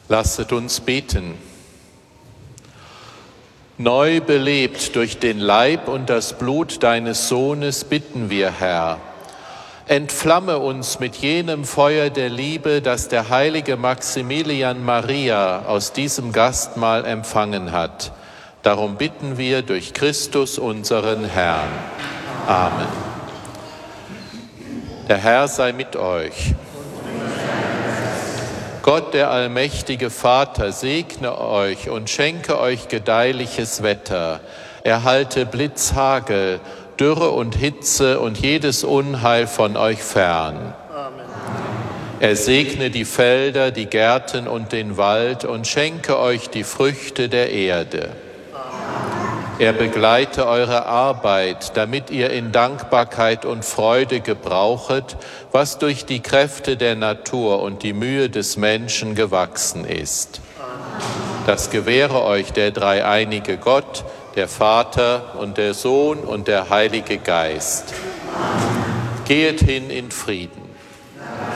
Lasset uns beten. Neu belebt durch den Leib und das Blut deines Sohnes bitten wir, Herr. Entflamme uns mit jenem Feuer der Liebe, das der heilige Maximilian Maria aus diesem Gastmahl empfangen hat. Darum bitten wir durch Christus unseren Herrn. Amen. Der Herr sei mit euch. Gott, der allmächtige Vater, segne euch und schenke euch gedeihliches Wetter. Erhalte Blitz, Hagel, Dürre und Hitze und jedes Unheil von euch fern. Amen. Er segne die Felder, die Gärten und den Wald und schenke euch die Früchte der Erde. Er begleite eure Arbeit, damit ihr in Dankbarkeit und Freude gebrauchet, was durch die Kräfte der Natur und die Mühe des Menschen gewachsen ist. Das gewähre euch der dreieinige Gott, der Vater und der Sohn und der Heilige Geist. Geht hin in Frieden.